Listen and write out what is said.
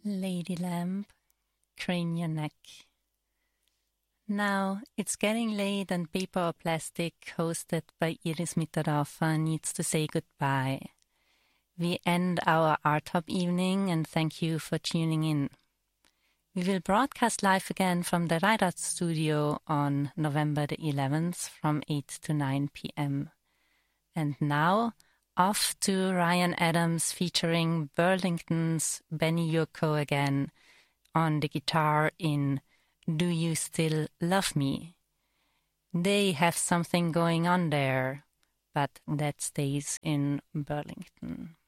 Lady Lamb, crane your neck. Now, it's getting late and Paper or Plastic, hosted by Iris Mitterdorfer, needs to say goodbye. We end our Art Hop evening and thank you for tuning in. We will broadcast live again from the Reitart studio on November the 11th from 8 to 9 p.m. And now, off to Ryan Adams featuring Burlington's Benny Yurko again on the guitar in Do You Still Love Me? They have something going on there, but that stays in Burlington.